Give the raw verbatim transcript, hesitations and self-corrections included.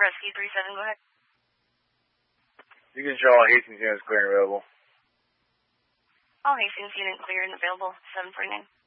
Rescue three seven, go ahead. You can show all Hastings units clear and available. All Hastings unit clear and available, seven forty-nine.